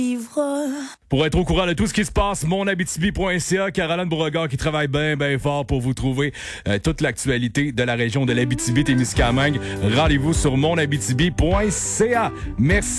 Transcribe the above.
Pour être au courant de tout ce qui se passe, monabitibi.ca, Caroline Beauregard qui travaille bien fort pour vous trouver toute l'actualité de la région de l'Abitibi-Témiscamingue. Rendez-vous sur monabitibi.ca. Merci.